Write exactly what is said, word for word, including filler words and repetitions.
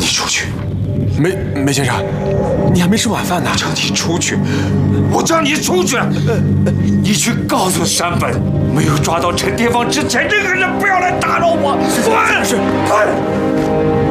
出去！ 梅梅先生，你还没吃晚饭呢。 我叫你出去！我叫你出去！你去告诉山本，没有抓到陈天放之前，任何人不要来打扰我！滚！ 是。 滚！